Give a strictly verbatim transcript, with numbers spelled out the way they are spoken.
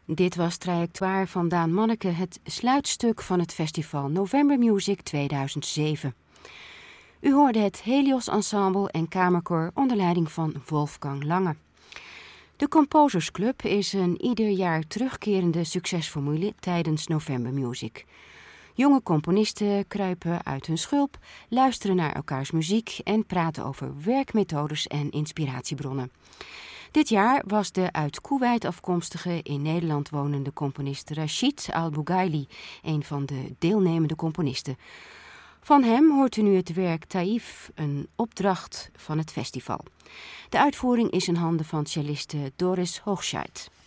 Dit was Trajectoire van Daan Manneke, het sluitstuk van het festival November Music tweeduizend zeven. U hoorde het Helios Ensemble en Kamerkoor onder leiding van Wolfgang Lange. De Composers Club is een ieder jaar terugkerende succesformule tijdens November Music. Jonge componisten kruipen uit hun schulp, luisteren naar elkaars muziek en praten over werkmethodes en inspiratiebronnen. Dit jaar was de uit Koeweit afkomstige in Nederland wonende componist Rachid Al-Bougaili een van de deelnemende componisten. Van hem hoort u nu het werk Taïf, een opdracht van het festival. De uitvoering is in handen van celliste Doris Hoogscheid.